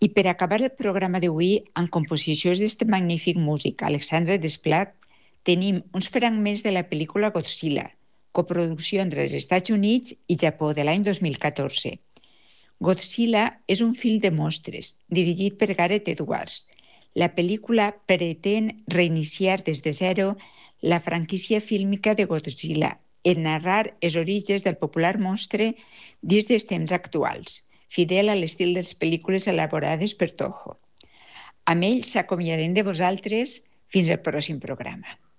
I per acabar el programa d'avui, amb composicions d'este magnífic músic Alexandre Desplat, tenim uns fragments de la pel·lícula Godzilla, coproducció entre els Estats Units i Japó de l'any 2014. Godzilla és un film de monstres, dirigit per Gareth Edwards. La pel·lícula pretén reiniciar des de zero la franquícia fílmica de Godzilla en narrar els orígens del popular monstre dins dels temps actuals, fidel a l'estil de les pel·lícules elaborades per Toho. Amb ell s'acomiadem de vosaltres fins al pròxim programa.